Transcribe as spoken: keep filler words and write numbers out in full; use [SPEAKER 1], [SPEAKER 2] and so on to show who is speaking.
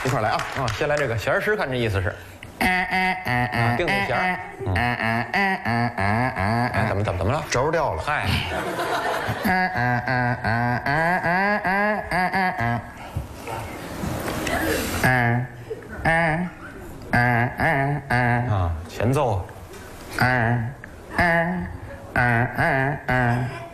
[SPEAKER 1] 一块来啊！
[SPEAKER 2] 啊，先来这个弦儿诗，看这意思是，啊，定的弦儿，哎，怎么怎么怎么了？
[SPEAKER 1] 轴掉了。
[SPEAKER 2] 嗨，啊，前奏。